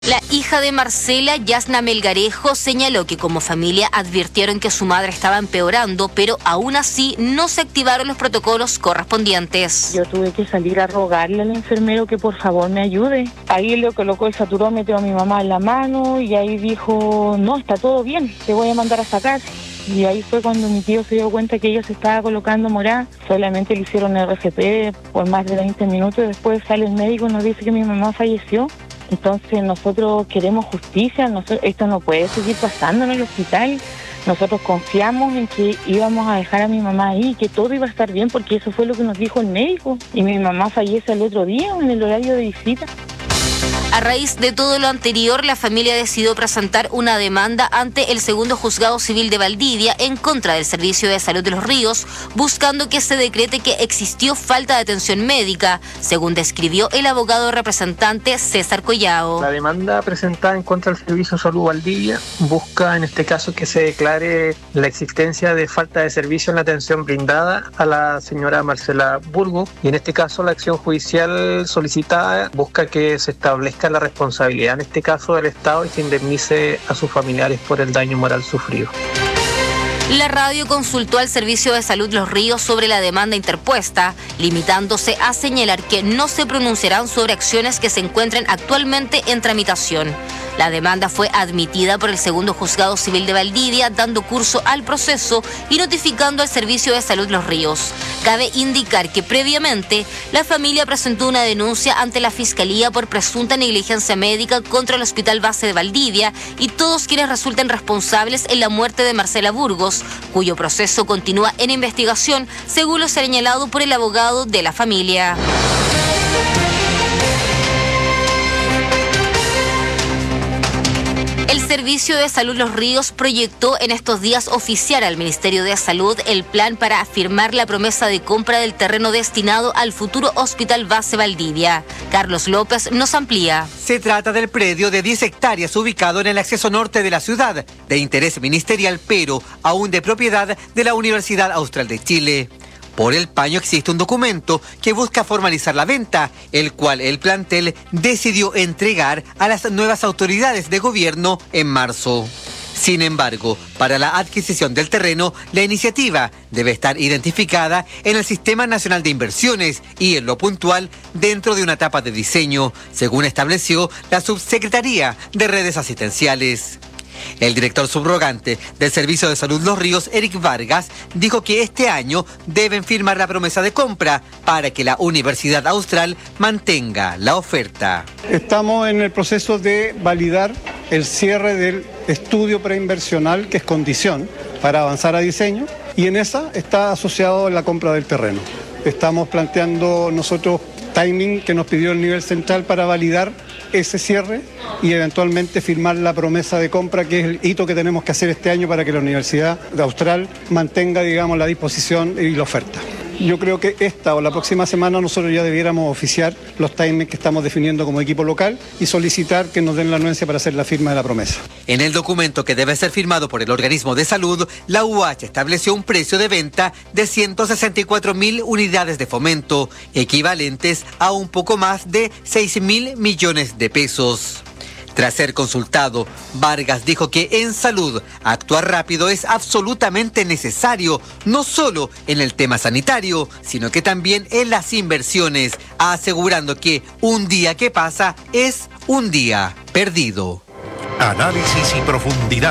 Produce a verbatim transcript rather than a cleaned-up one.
La hija de Marcela, Yasna Melgarejo, señaló que como familia advirtieron que su madre estaba empeorando, pero aún así no se activaron los protocolos correspondientes. Yo tuve que salir a rogarle al enfermero que por favor me ayude. Ahí le colocó el saturómetro a mi mamá en la mano y ahí dijo, no, está todo bien, te voy a mandar a sacar. Y ahí fue cuando mi tío se dio cuenta que ella se estaba colocando morada. Solamente le hicieron R C P por más de veinte minutos. Después sale el médico y nos dice que mi mamá falleció. Entonces nosotros queremos justicia, nosotros, esto no puede seguir pasando en el hospital. Nosotros confiamos en que íbamos a dejar a mi mamá ahí, que todo iba a estar bien, porque eso fue lo que nos dijo el médico. Y mi mamá fallece el otro día en el horario de visita. A raíz de todo lo anterior, la familia decidió presentar una demanda ante el segundo juzgado civil de Valdivia en contra del Servicio de Salud de Los Ríos, buscando que se decrete que existió falta de atención médica, según describió el abogado representante César Collao. La demanda presentada en contra del Servicio de Salud Valdivia busca en este caso que se declare la existencia de falta de servicio en la atención brindada a la señora Marcela Burgos, y en este caso la acción judicial solicitada busca que se establezca la responsabilidad en este caso del Estado y se indemnice a sus familiares por el daño moral sufrido. La radio consultó al Servicio de Salud Los Ríos sobre la demanda interpuesta, limitándose a señalar que no se pronunciarán sobre acciones que se encuentren actualmente en tramitación. La demanda fue admitida por el segundo juzgado civil de Valdivia, dando curso al proceso y notificando al Servicio de Salud Los Ríos. Cabe indicar que previamente la familia presentó una denuncia ante la Fiscalía por presunta negligencia médica contra el Hospital Base de Valdivia y todos quienes resulten responsables en la muerte de Marcela Burgos, cuyo proceso continúa en investigación, según lo señalado por el abogado de la familia. El Servicio de Salud Los Ríos proyectó en estos días oficiar al Ministerio de Salud el plan para firmar la promesa de compra del terreno destinado al futuro Hospital Base Valdivia. Carlos López nos amplía. Se trata del predio de diez hectáreas ubicado en el acceso norte de la ciudad, de interés ministerial, pero aún de propiedad de la Universidad Austral de Chile. Por el paño existe un documento que busca formalizar la venta, el cual el plantel decidió entregar a las nuevas autoridades de gobierno en marzo. Sin embargo, para la adquisición del terreno, la iniciativa debe estar identificada en el Sistema Nacional de Inversiones y en lo puntual dentro de una etapa de diseño, según estableció la Subsecretaría de Redes Asistenciales. El director subrogante del Servicio de Salud Los Ríos, Eric Vargas, dijo que este año deben firmar la promesa de compra para que la Universidad Austral mantenga la oferta. Estamos en el proceso de validar el cierre del estudio preinversional, que es condición para avanzar a diseño, y en esa está asociado la compra del terreno. Estamos planteando nosotros timing que nos pidió el nivel central para validar ese cierre y eventualmente firmar la promesa de compra, que es el hito que tenemos que hacer este año para que la Universidad de Austral mantenga, digamos, la disposición y la oferta. Yo creo que esta o la próxima semana nosotros ya debiéramos oficiar los timings que estamos definiendo como equipo local y solicitar que nos den la anuencia para hacer la firma de la promesa. En el documento, que debe ser firmado por el organismo de salud, la U H estableció un precio de venta de ciento sesenta y cuatro mil unidades de fomento, equivalentes a un poco más de seis mil millones de pesos. Tras ser consultado, Vargas dijo que en salud actuar rápido es absolutamente necesario, no solo en el tema sanitario, sino que también en las inversiones, asegurando que un día que pasa es un día perdido. Análisis y profundidad.